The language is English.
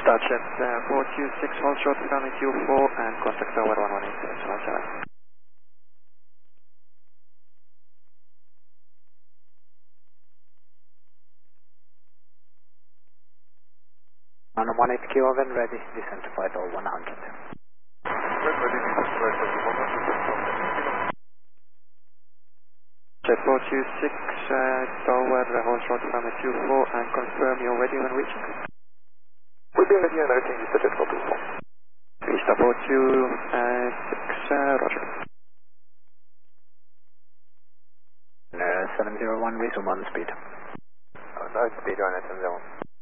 Starship 426, hold short to runway 24 and contact tower 118.7. On 18 kilo when ready, descend to flight all 100. When ready, descend to flight all 100. Jet 426, tower, hold short to runway 24 and confirm you're ready when reaching. We'll be ready and everything is set at 424. Vista 426, roger. 701, resume on speed. 9 speed on 701.